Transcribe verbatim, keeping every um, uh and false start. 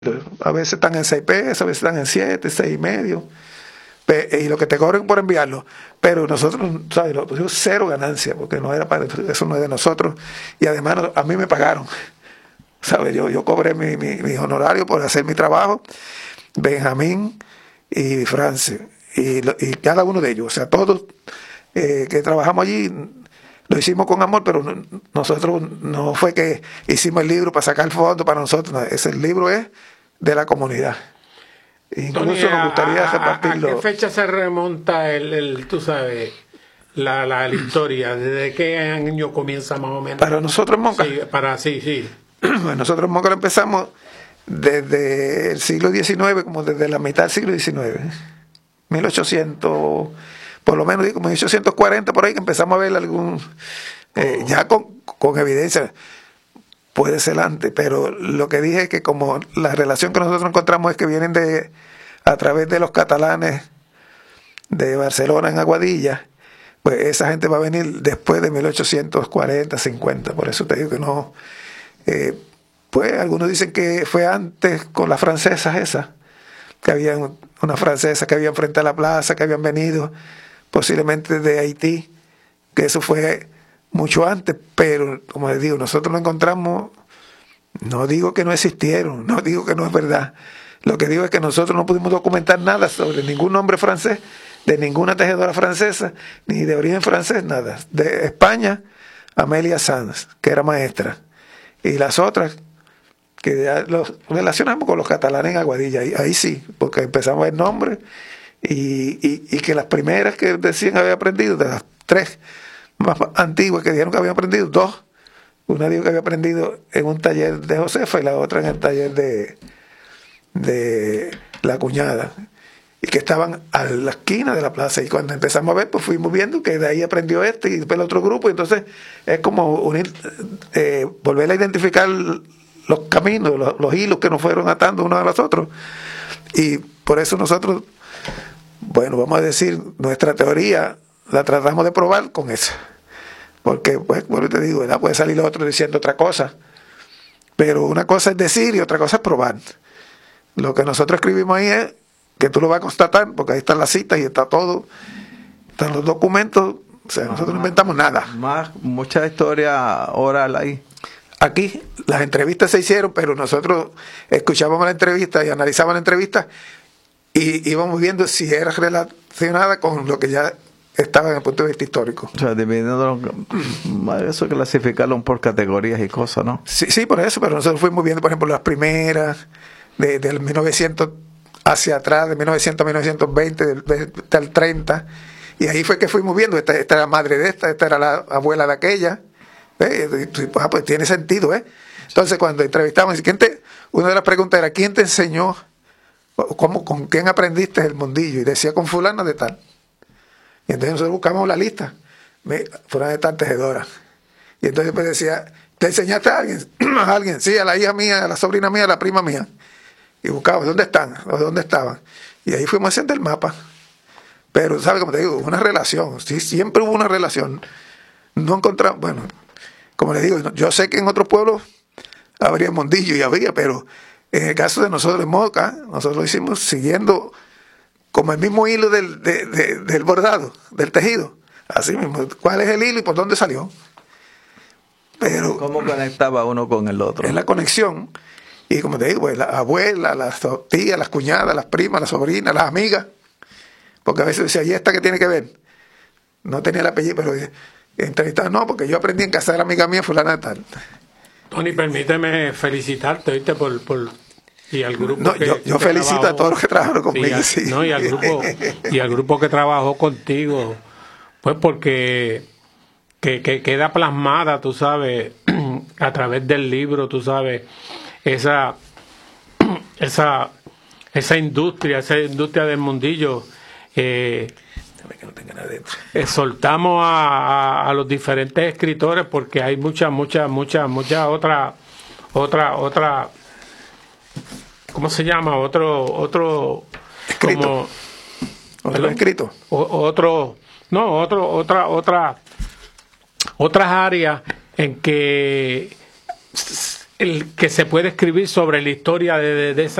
A veces están en seis pesos, a veces están en siete, seis y medio. Y lo que te cobren por enviarlo. Pero nosotros, ¿sabes? Lo pusimos cero ganancia, porque no era para eso, no es de nosotros. Y además a mí me pagaron. ¿Sabes? Yo, yo cobré mi, mi, mi honorario por hacer mi trabajo. Benjamín y Francis. Y, y cada uno de ellos. O sea, todos eh, que trabajamos allí lo hicimos con amor, pero no, nosotros no fue que hicimos el libro para sacar fondo para nosotros. No, ese libro es de la comunidad. Incluso Tony, nos gustaría a, repartirlo. ¿A qué fecha se remonta el, el tú sabes, la, la, la historia? ¿Desde qué año comienza más o menos? Para nosotros en Moca. Sí, para, sí, sí. Bueno, nosotros en Moca lo empezamos desde el siglo diecinueve, como desde la mitad del siglo diecinueve. mil ochocientos, por lo menos como mil ochocientos cuarenta, por ahí que empezamos a ver algún, eh, oh. ya con, con evidencia. Puede ser antes, pero lo que dije es que como la relación que nosotros encontramos es que vienen de a través de los catalanes de Barcelona en Aguadilla, pues esa gente va a venir después de mil ochocientos cuarenta, cincuenta, por eso te digo que no. Eh, pues algunos dicen que fue antes con las francesas esas, que habían unas francesas que habían frente a la plaza, que habían venido posiblemente de Haití, que eso fue mucho antes, pero como les digo, nosotros lo encontramos, no digo que no existieron, no digo que no es verdad, lo que digo es que nosotros no pudimos documentar nada sobre ningún nombre francés, de ninguna tejedora francesa, ni de origen francés, nada. De España, Amelia Sanz, que era maestra, y las otras que ya los relacionamos con los catalanes en Aguadilla, ahí, ahí sí, porque empezamos a ver nombres, y, y, y que las primeras que decían haber aprendido, de las tres más antiguas que dijeron que habían aprendido, dos, una dijo que había aprendido en un taller de Josefa y la otra en el taller de, de la cuñada, y que estaban a la esquina de la plaza, y cuando empezamos a ver, pues fuimos viendo que de ahí aprendió este y después el otro grupo, y entonces es como unir, eh, volver a identificar los caminos, los, los hilos que nos fueron atando unos a los otros, y por eso nosotros, bueno, vamos a decir, nuestra teoría la tratamos de probar con eso. Porque, pues, bueno, te digo, ¿verdad? Puede salir otro diciendo otra cosa. Pero una cosa es decir y otra cosa es probar. Lo que nosotros escribimos ahí es que tú lo vas a constatar, porque ahí están las citas y está todo, están los documentos. O sea, nosotros no inventamos nada. Más, mucha historia oral ahí. Aquí las entrevistas se hicieron, pero nosotros escuchábamos la entrevista y analizábamos la entrevista y íbamos viendo si era relacionada con lo que ya estaba en el punto de vista histórico. O sea, dividiendo eso, clasificarlo por categorías y cosas, ¿no? Sí, sí, por eso, pero nosotros fuimos viendo, por ejemplo, las primeras, de, del mil novecientos hacia atrás, de mil novecientos a mil novecientos veinte, del, del treinta, y ahí fue que fuimos viendo, esta, esta era la madre de esta, esta era la abuela de aquella, ¿eh? Y, pues, pues tiene sentido, ¿eh? Entonces, cuando entrevistamos, ¿quién te, una de las preguntas era, ¿quién te enseñó? ¿Cómo, ¿Con quién aprendiste el mundillo? Y decía, con fulana de tal. Y entonces nosotros buscamos la lista, fulana de tal tejedora. Y entonces pues decía, ¿te enseñaste a alguien? ¿A alguien? Sí, a la hija mía, a la sobrina mía, a la prima mía. Y buscamos, ¿dónde están? ¿O dónde estaban? Y ahí fuimos haciendo el mapa. Pero, ¿sabes? Como te digo, una relación. Sí, siempre hubo una relación. No encontramos, bueno, como les digo, yo sé que en otros pueblos habría mondillo y había, pero en el caso de nosotros en Moca, nosotros lo hicimos siguiendo como el mismo hilo del, de, de, del bordado, del tejido. Así mismo, ¿cuál es el hilo y por dónde salió? Pero ¿cómo conectaba uno con el otro? Es la conexión. Y como te digo, pues, la abuela, las tías, las cuñadas, las primas, las sobrinas, las amigas. Porque a veces decía, ¿y esta qué tiene que ver? No tenía el apellido, pero entrevistaba, no, porque yo aprendí en casa de la amiga mía, fulana de tal. Tony, permíteme felicitarte, ¿oíste? Por... por... Y al grupo no, que, yo, yo que felicito trabajó, a todos los que trabajaron conmigo. Y al, sí. no, y al grupo y al grupo que trabajó contigo, pues porque que, que queda plasmada, tú sabes, a través del libro, tú sabes, esa esa esa industria, esa industria del mundillo. Eh, que no tenga nada dentro. Exhortamos a, a, a los diferentes escritores porque hay muchas, muchas, muchas, muchas otra, otra, otra. ¿Cómo se llama? Otro, otro, escrito. Como, ¿Otro escrito? O, otro, no, otro, otra, otra, otras áreas en que el que se puede escribir sobre la historia de, de, de esa